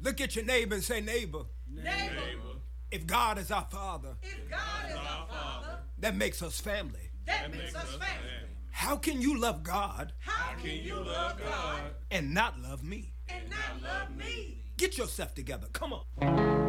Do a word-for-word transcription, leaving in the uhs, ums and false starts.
Look at your neighbor and say, neighbor, Neighbor, if God is our Father, if God is our Father, that makes us family. that makes us family. How can you love God How can you love God and not love me? and not love me? Get yourself together. Come on.